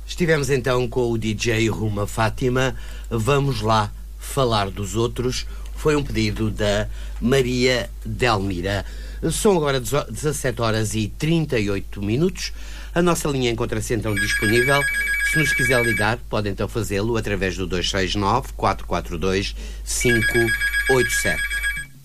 Estivemos então com o DJ Ruma Fátima. Vamos lá falar dos outros. Foi um pedido da Maria Delmira. São agora 17 horas e 38 minutos. A nossa linha encontra-se então disponível. Se nos quiser ligar, pode então fazê-lo através do 269 442 587.